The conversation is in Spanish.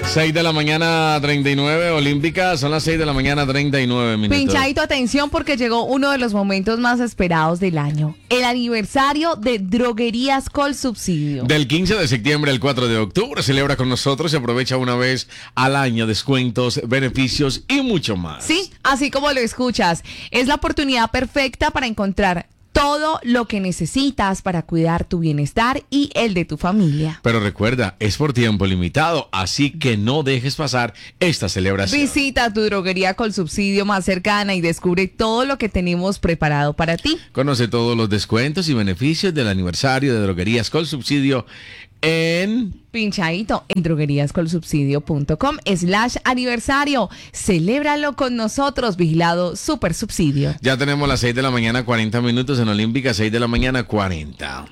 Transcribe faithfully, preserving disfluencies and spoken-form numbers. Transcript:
seis de la mañana, treinta y nueve, Olímpica, son las seis de la mañana, treinta y nueve minutos. Pinchadito, atención, porque llegó uno de los momentos más esperados del año. El aniversario de Droguerías Colsubsidio. Del quince de septiembre al cuatro de octubre, celebra con nosotros y aprovecha una vez al año descuentos, beneficios y mucho más. Sí, así como lo escuchas. Es la oportunidad perfecta para encontrar todo lo que necesitas para cuidar tu bienestar y el de tu familia. Pero recuerda, es por tiempo limitado, así que no dejes pasar esta celebración. Visita tu droguería Colsubsidio más cercana y descubre todo lo que tenemos preparado para ti. Conoce todos los descuentos y beneficios del aniversario de Droguerías Colsubsidio en... Pinchadito en drogueríascolsubsidio.com slash aniversario. Celébralo con nosotros, vigilado Super Subsidio. Ya tenemos las seis de la mañana, cuarenta minutos en Olímpica, seis de la mañana, cuarenta.